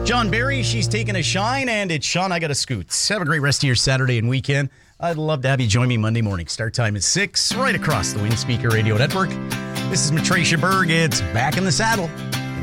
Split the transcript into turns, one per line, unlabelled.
John Barry, she's taking a shine, and it's Sean, I got a scoots. Have a great rest of your Saturday and weekend. I'd love to have you join me Monday morning. Start time is 6, right across the Windspeaker Radio Network. This is Matricia Berg. It's Back in the Saddle.